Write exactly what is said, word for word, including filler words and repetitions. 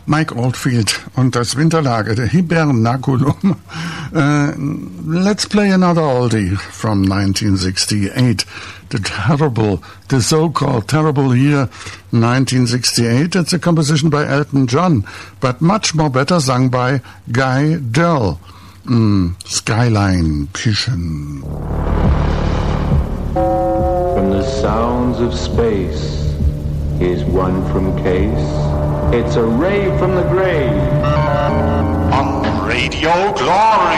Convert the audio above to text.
Mike Oldfield und das Winterlager, der Hibernaculum. Uh, let's play another oldie from nineteen sixty-eight. The terrible, the so-called terrible year nineteen sixty-eight. It's a composition by Elton John, but much more better sung by Guy Dell. Mm, Skyline Pishin. From the sounds of space, here's one from Case. It's a ray from the grave. On Radio Glory.